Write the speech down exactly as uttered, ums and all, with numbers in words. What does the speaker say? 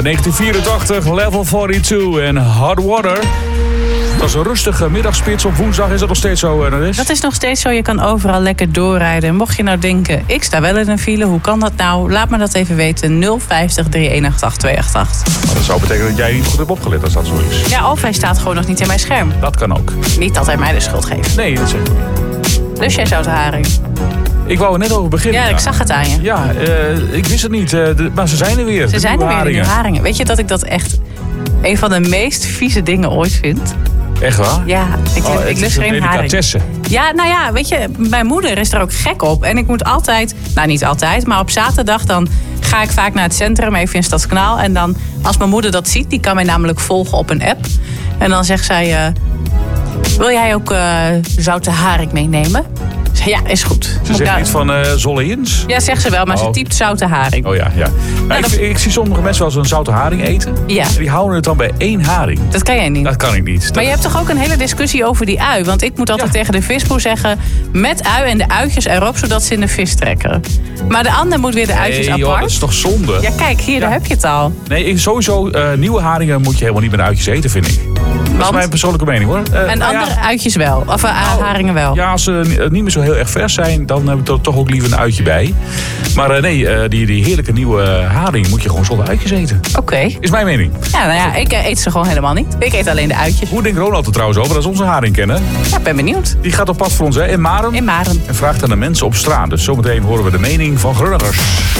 Uit negentien vierentachtig, Level tweeënveertig en Hot Water. Dat is een rustige middagspits op woensdag. Is dat nog steeds zo, Ernest? Dat is nog steeds zo. Je kan overal lekker doorrijden. Mocht je nou denken, ik sta wel in een file. Hoe kan dat nou? Laat me dat even weten. nul vijftig, drie een acht acht, twee acht acht. Maar dat zou betekenen dat jij niet goed hebt opgelet als dat zo is. Ja, of hij staat gewoon nog niet in mijn scherm. Dat kan ook. Niet dat hij mij de schuld geeft. Nee, dat zeg ik niet. Dus jij zoute haring. Ik wou er net over beginnen. Ja, ik zag het aan je. Ja, uh, ik wist het niet. Uh, de, maar ze zijn er weer. Ze zijn er weer, haringen. de haringen. Weet je dat ik dat echt een van de meest vieze dingen ooit vind? Echt waar? Ja, ik, oh, ik lust geen haring. Ja, nou ja, weet je, mijn moeder is er ook gek op. En ik moet altijd, nou niet altijd, maar op zaterdag dan ga ik vaak naar het centrum, even in Stadskanaal. En dan, als mijn moeder dat ziet, die kan mij namelijk volgen op een app. En dan zegt zij, uh, wil jij ook uh, zoute haring meenemen? Ja, is goed. Ze zegt iets van uh, Zolle-Ins? Ja, zegt ze wel, maar oh. ze typt zoute haring. Oh ja, ja. Nou, nou, ik, dat... ik zie sommige mensen wel eens een zoute haring eten. Ja. En die houden het dan bij één haring. Dat kan jij niet. Dat kan ik niet. Dat... Maar je hebt toch ook een hele discussie over die ui? Want ik moet altijd ja. tegen de visboer zeggen, met ui en de uitjes erop, zodat ze in de vis trekken. Maar de ander moet weer de uitjes nee, apart. Joh, dat is toch zonde? Ja, kijk, hier, ja. daar heb je het al. Nee, sowieso, uh, nieuwe haringen moet je helemaal niet met de uitjes eten, vind ik. Dat Want? is mijn persoonlijke mening, hoor. Uh, en nou andere ja. uitjes wel? Of uh, nou, haringen wel? Ja, als ze niet meer zo heel erg vers zijn, dan heb ik er toch ook liever een uitje bij. Maar uh, nee, uh, die, die heerlijke nieuwe haring moet je gewoon zonder uitjes eten. Oké. Okay. Is mijn mening. Ja, nou ja, ik eet ze gewoon helemaal niet. Ik eet alleen de uitjes. Hoe denkt Ronald er trouwens over? Dat is onze haring kennen. Ja, ik ben benieuwd. Die gaat op pad voor ons, hè? In Maren. In Maren. En vraagt aan de mensen op straat. Dus zometeen horen we de mening van Grunnigers.